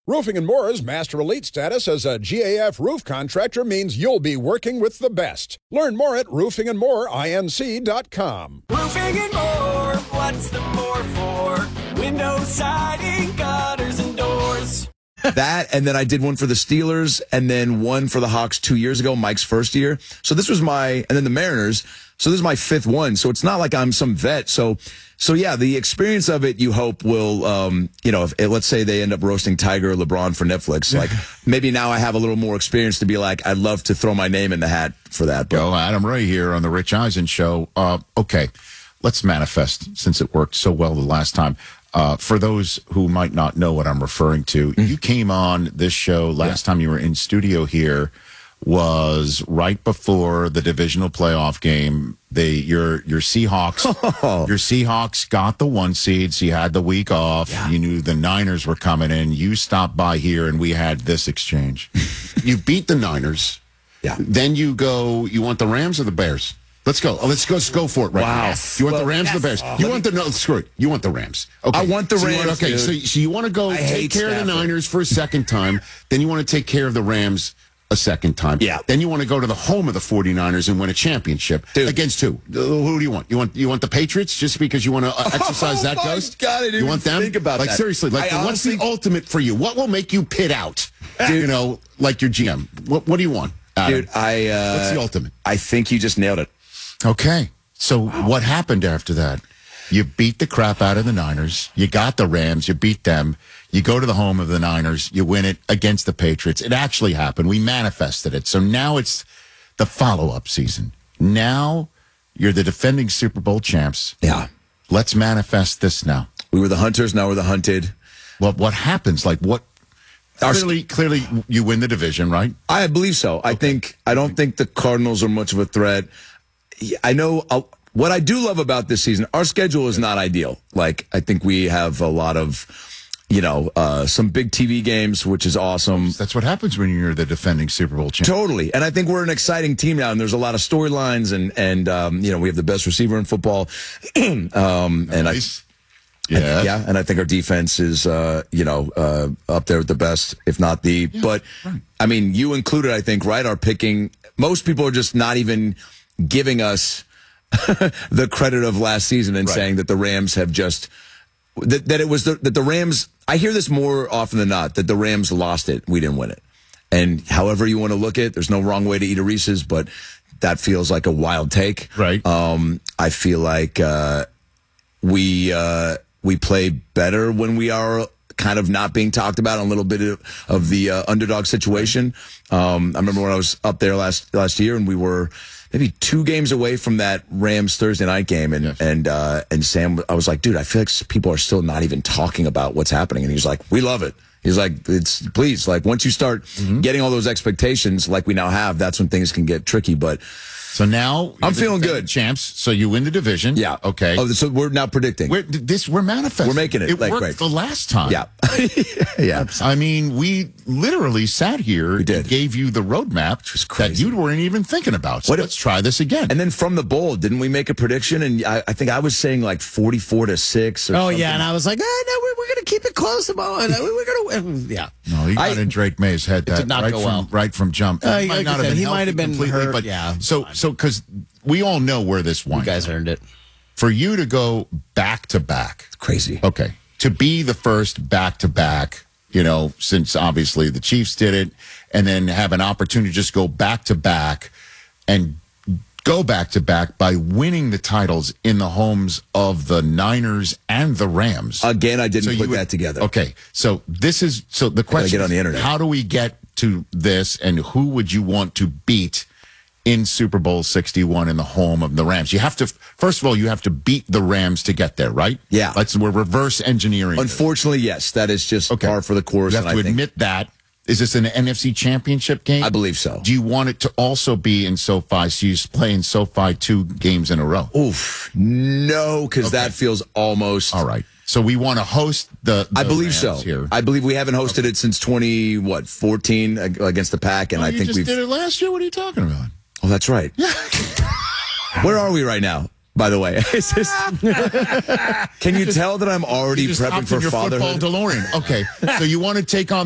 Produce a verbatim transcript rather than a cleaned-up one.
Roofing and More's Master Elite status as a G A F roof contractor means you'll be working with the best. Learn more at roofing and more inc dot com. Roofing and More, what's the more for? Windows, siding, gutters, and doors. That, and then I did one for the Steelers, and then one for the Hawks two years ago, Mike's first year. So this was my, and then the Mariners. So this is my fifth one. So it's not like I'm some vet. So, so yeah, the experience of it, you hope will, um, you know, if, let's say they end up roasting Tiger or LeBron for Netflix, like maybe now I have a little more experience to be like, I'd love to throw my name in the hat for that. But. Go, Adam Ray here on the Rich Eisen Show. Uh, okay, let's manifest since it worked so well the last time. Uh, for those who might not know what I'm referring to, mm-hmm. you came on this show last yeah. time you were in studio here was right before the divisional playoff game. They your your Seahawks oh. your Seahawks got the one seed, so you had the week off. Yeah. You knew the Niners were coming in. You stopped by here and we had this exchange. You beat the Niners. Yeah. Then you go, you want the Rams or the Bears? Let's go. Oh, let's go. Let's go for it right wow. now. Yes. You want well, the Rams yes. or the Bears? Oh, you want the no? Screw it. You want the Rams? Okay. I want the so Rams. Want, okay, dude. so so you want to go I take care Stafford. of the Niners for a second time. Then you want to take care of the Rams a second time. Yeah. Then you want to go to the home of the 49ers and win a championship. Dude. Against who? Who do you want? You want you want the Patriots just because you want to uh, exercise oh that ghost? God, I didn't you want them? Think about like that. seriously, like I what's honestly, the ultimate for you? What will make you pit out? Dude. You know, like your G M. What what do you want? Adam? Dude, I uh, what's the ultimate? I think you just nailed it. Okay. So wow. what happened after that? You beat the crap out of the Niners. You got the Rams. You beat them. You go to the home of the Niners. You win it against the Patriots. It actually happened. We manifested it. So now it's the follow-up season. Now you're the defending Super Bowl champs. Yeah. Let's manifest this now. We were the hunters. Now we're the hunted. Well, what happens? Like what? Our clearly, clearly you win the division, right? I believe so. Okay. I think, I don't think the Cardinals are much of a threat. I know uh, what I do love about this season, our schedule is not ideal. Like, I think we have a lot of, you know, uh, some big T V games, which is awesome. That's what happens when you're the defending Super Bowl champion. Totally. And I think we're an exciting team now, and there's a lot of storylines, and, and um, you know, we have the best receiver in football. um, and nice. I, yeah. I, yeah, and I think our defense is, uh, you know, uh, up there with the best, if not the. Yeah, but, right. I mean, you included, I think, right, are picking. Most people are just not even giving us the credit of last season and right. saying that the Rams have just that, that it was the, that the Rams. I hear this more often than not, that the Rams lost it. We didn't win it. And however you want to look at it, there's no wrong way to eat a Reese's, but that feels like a wild take. Right. Um, I feel like uh, we uh, we play better when we are kind of not being talked about, a little bit of, of the uh, underdog situation. Um, I remember when I was up there last last year, and we were maybe two games away from that Rams Thursday night game, and yes. and uh, and Sam, I was like, dude, I feel like people are still not even talking about what's happening, and he was like, we love it. He's like, it's please, like once you start mm-hmm. getting all those expectations, like we now have, that's when things can get tricky. But so now I'm feeling good, champs. So you win the division, yeah. Okay. Oh, so we're now predicting. We're, this we're manifesting. We're making it. It like, worked right. the last time. Yeah, yeah. I mean, we literally sat here we did. and gave you the roadmap that you weren't even thinking about. So what let's if, try this again. And then from the bowl, didn't we make a prediction? And I, I think I was saying like forty-four to six. Or oh something. yeah, and I was like, oh, no, we're, we're going to keep it close. About we're going to win. Yeah. No, he got I, in Drake May's head. That did not right go from well. right from jump. Uh, he might like not said, have been. He might have been completely, hurt. But yeah. So fine. so because we all know where this winds. You guys earned it. For you to go back to back, it's crazy. Okay, to be the first back to back. You know, since obviously the Chiefs did it, and then have an opportunity to just go back to back and go back to back by winning the titles in the homes of the Niners and the Rams. Again, I didn't so put would, that together. Okay, so this is so the question. Get on the internet. How do we get to this, and who would you want to beat in Super Bowl sixty-one in the home of the Rams? You have to, first of all, you have to beat the Rams to get there, right? Yeah. Let's, we're reverse engineering. Unfortunately, yes. That is just okay. par for the course. You have and to I admit think, that. Is this an N F C championship game? I believe so. Do you want it to also be in SoFi, so you play in SoFi two games in a row? Oof. No, because okay. that feels almost... All right. So we want to host the, the I believe Rams so. Here. I believe we haven't hosted okay. it since twenty, what, fourteen against the Pack, and oh, I you think just we've... did it last year? What are you talking about? Oh, that's right. Where are we right now? By the way, is this, can you tell that I'm already you just prepping for your fatherhood? Football DeLorean. Okay, so you want to take on